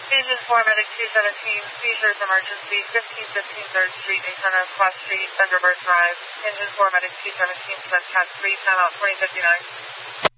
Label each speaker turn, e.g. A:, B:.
A: Agent 4, Medic 217, seizures emergency, 1515 3rd Street, Daytona, Cross Street, Thunderbird Drive. Engine 4, Medic 217, Smith Cat 3, timeout 2059.